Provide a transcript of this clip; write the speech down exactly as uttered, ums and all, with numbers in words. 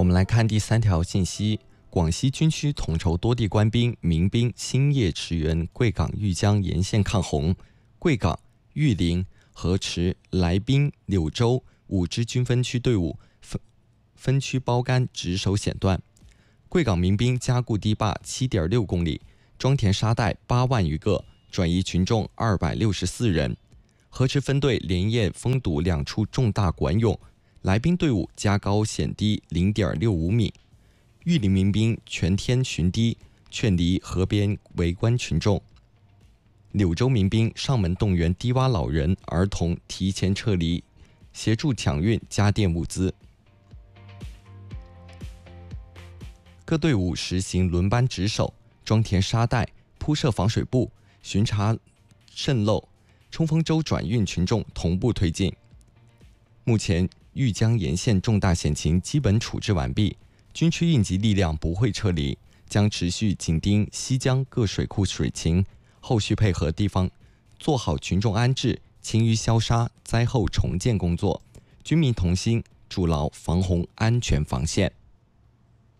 我们来看第三条信息：广西军区统筹多地官兵、民兵星夜驰援贵港玉江沿线抗洪。贵港、玉林、河池、来宾、柳州五支军分区队伍分分区包干值守险段。贵港民兵加固堤坝 七点六公里，装填沙袋八万余个，转移群众二百六十四人。河池分队连夜封堵两处重大管涌，来宾队伍加高险堤 零点六五米。玉林民兵全天巡堤，劝离河边围观群众。柳州民兵上门动员低洼老人、儿童提前撤离，协助抢运家电物资。各队伍实行轮班值守，装填沙袋，铺设防水布，巡查渗漏，冲锋舟转运群众同步推进。目前玉江沿线重大险情基本处置完毕，军区应急力量不会撤离，将持续紧盯西江各水库水情，后续配合地方做好群众安置、清淤消杀、灾后重建工作，军民同心，筑牢防洪安全防线。